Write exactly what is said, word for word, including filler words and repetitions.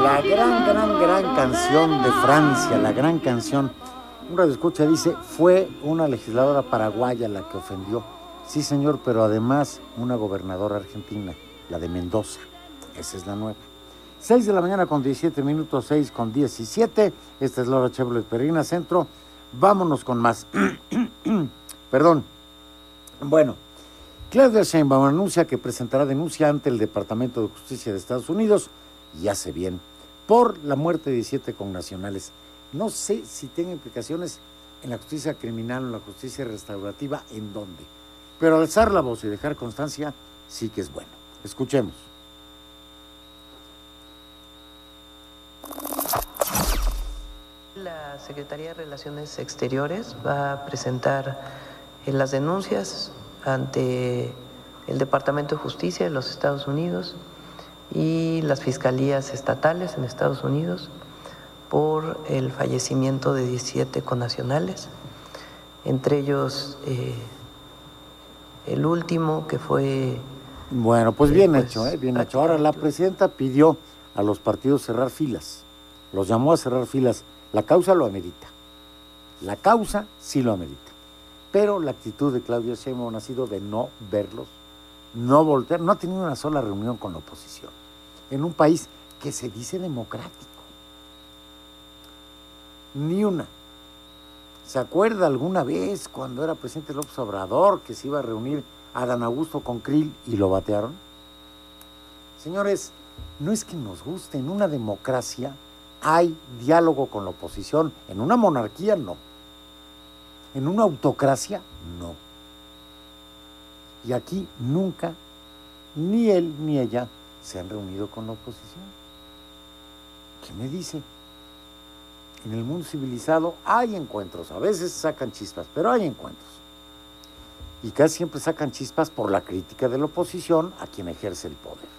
La gran, gran, gran canción de Francia, la gran canción. Un radioescucha dice, fue una legisladora paraguaya la que ofendió. Sí, señor, pero además una gobernadora argentina, la de Mendoza. Esa es la nueva. seis de la mañana con diecisiete minutos, seis con diecisiete. Esta es Laura Chevrolet Peregrina Centro. Vámonos con más. Perdón. Bueno, Claudia Sheinbaum anuncia que presentará denuncia ante el Departamento de Justicia de Estados Unidos, y hace bien, por la muerte de diecisiete connacionales. No sé si tenga implicaciones en la justicia criminal o en la justicia restaurativa, en dónde. Pero alzar la voz y dejar constancia sí que es bueno. Escuchemos. La Secretaría de Relaciones Exteriores va a presentar las denuncias ante el Departamento de Justicia de los Estados Unidos y las fiscalías estatales en Estados Unidos por el fallecimiento de diecisiete connacionales, entre ellos eh, el último que fue... Bueno, pues bien eh, pues, hecho, ¿eh? bien hecho. Ahora, la presidenta pidió a los partidos cerrar filas, los llamó a cerrar filas. La causa lo amerita, la causa sí lo amerita, pero la actitud de Claudia Sheinbaum ha sido de no verlos, no voltear, no ha tenido una sola reunión con la oposición, en un país que se dice democrático. Ni una. ¿Se acuerda alguna vez cuando era presidente López Obrador que se iba a reunir Adán Augusto con Krill y lo batearon? Señores, no es que nos guste, en una democracia hay diálogo con la oposición, en una monarquía no, en una autocracia no. Y aquí nunca, ni él ni ella se han reunido con la oposición. ¿Qué me dice? En el mundo civilizado hay encuentros, a veces sacan chispas, pero hay encuentros. Y casi siempre sacan chispas por la crítica de la oposición a quien ejerce el poder.